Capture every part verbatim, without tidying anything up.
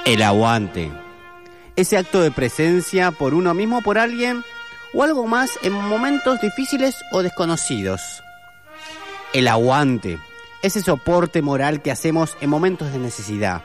El aguante. Ese acto de presencia por uno mismo, por alguien o algo más en momentos difíciles o desconocidos. El aguante. Ese soporte moral que hacemos en momentos de necesidad.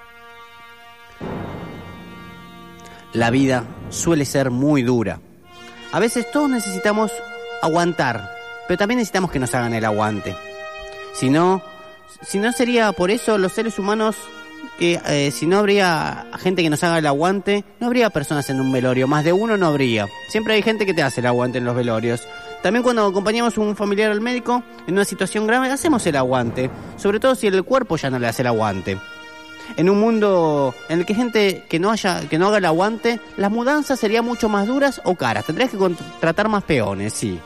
La vida suele ser muy dura. A veces todos necesitamos aguantar, pero también necesitamos que nos hagan el aguante. Si no, si no sería por eso los seres humanos, que eh, si no habría gente que nos haga el aguante, no habría personas en un velorio, más de uno no habría. Siempre hay gente que te hace el aguante en los velorios. También cuando acompañamos a un familiar al médico en una situación grave, hacemos el aguante, sobre todo si el cuerpo ya no le hace el aguante. En un mundo en el que gente que no haya, que no haga el aguante, las mudanzas serían mucho más duras o caras. Tendrías que contratar más peones, sí.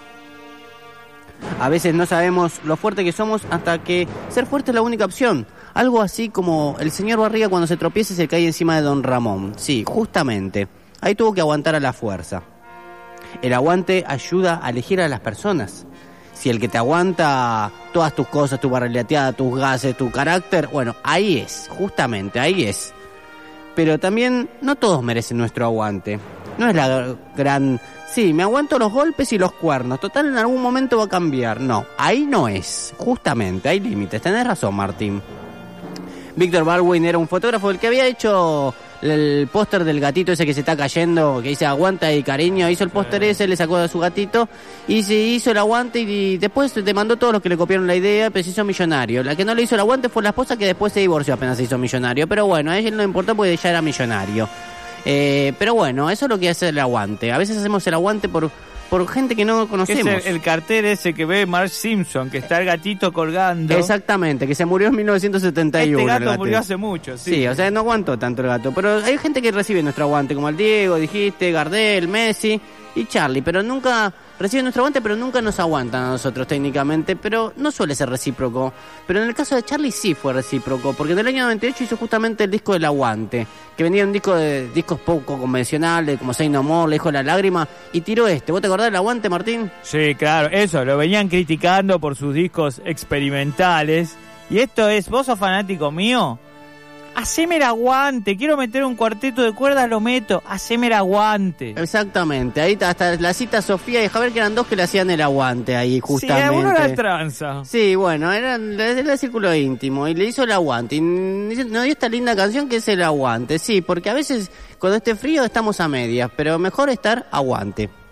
A veces no sabemos lo fuerte que somos hasta que ser fuerte es la única opción. Algo así como el señor Barriga cuando se tropieza y se cae encima de don Ramón. Sí, justamente. Ahí tuvo que aguantar a la fuerza. El aguante ayuda a elegir a las personas. Si el que te aguanta todas tus cosas, tu barrileteada, tus gases, tu carácter, bueno, ahí es, justamente, ahí es. Pero también no todos merecen nuestro aguante. No es la gran... Sí, me aguanto los golpes y los cuernos. Total, en algún momento va a cambiar. No, ahí no es. Justamente, hay límites. Tenés razón, Martín. Víctor Baldwin era un fotógrafo el que había hecho el póster del gatito ese que se está cayendo, que dice aguanta y cariño. Hizo el póster ese, le sacó de su gatito y se hizo el aguante y después demandó a todos los que le copiaron la idea, pero se hizo millonario. La que no le hizo el aguante fue la esposa, que después se divorció apenas se hizo millonario. Pero bueno, a ella no le importó porque ya era millonario. Eh, pero bueno, eso es lo que hace el aguante. A veces hacemos el aguante por... por gente que no conocemos. Es el, el cartel ese que ve Marge Simpson, que está el gatito colgando. Exactamente, que se murió en mil novecientos setenta y uno. Este gato murió hace mucho, sí. Sí, o sea, no aguantó tanto el gato. Pero hay gente que recibe nuestro aguante, como el Diego, dijiste, Gardel, Messi y Charlie, pero nunca reciben nuestro aguante, pero nunca nos aguantan a nosotros técnicamente, pero no suele ser recíproco. Pero en el caso de Charlie sí fue recíproco, porque en el año noventa y ocho hizo justamente el disco del aguante, que venía un disco de discos poco convencionales, como Say No More, Le Dijo la Lágrima, y tiró este. ¿Vos te acordás del aguante, Martín? Sí, claro, eso, lo venían criticando por sus discos experimentales, y esto es, ¿vos sos fanático mío? Haceme el aguante, quiero meter un cuarteto de cuerdas, lo meto, haceme el aguante. Exactamente, ahí hasta la cita Sofía y Javier, que eran dos que le hacían el aguante ahí, justamente. Sí, uno era tranza. Sí, bueno, era el círculo íntimo y le hizo el aguante. Y nos dio esta linda canción que es el aguante, sí, porque a veces cuando esté frío estamos a medias, pero mejor estar aguante.